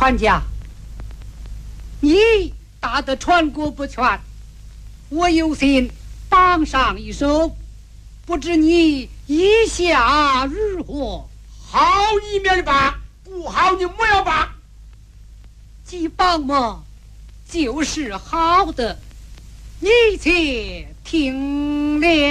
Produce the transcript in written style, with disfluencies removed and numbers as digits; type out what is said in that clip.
船家，你打得船过不全，我有心帮上一手，不知你意下如何？ 好一面罢，不好你莫要罢。 既帮么，就是好的，你且听了。